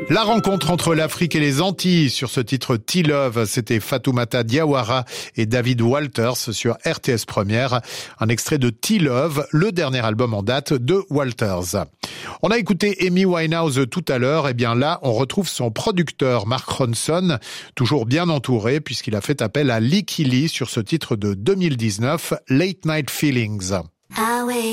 La rencontre entre l'Afrique et les Antilles sur ce titre T-Love, c'était Fatoumata Diawara et David Walters sur RTS Première. Un extrait de T-Love, le dernier album en date de Walters. On a écouté Amy Winehouse tout à l'heure, et bien là, on retrouve son producteur Mark Ronson, toujours bien entouré puisqu'il a fait appel à Licky Lee sur ce titre de 2019, Late Night Feelings.